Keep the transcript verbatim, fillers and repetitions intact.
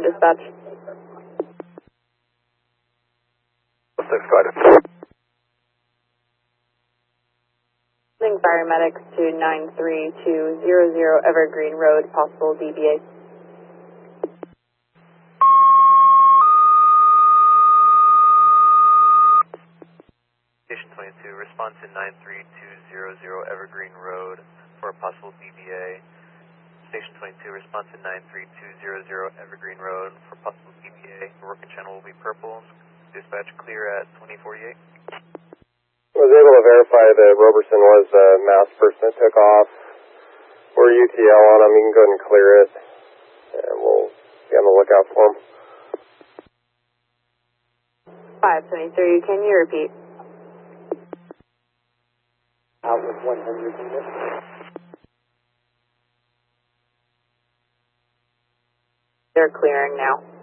confirm dispatch. six, go ahead. Sending paramedics to nine three two zero zero Evergreen Road, possible D B A. Station twenty-two, respond to nine three two zero zero Evergreen Road for a possible D B A. Station twenty-two, respond to nine three two zero zero Evergreen Road for possible D B A. The working channel will be purple. Dispatch clear at twenty forty-eight. Was able to verify that Roberson was a masked person that took off. We're U T L on him. You can go ahead and clear it, and we'll be on the lookout for him. five twenty-three, can you repeat? Out with one hundred units. They're clearing now.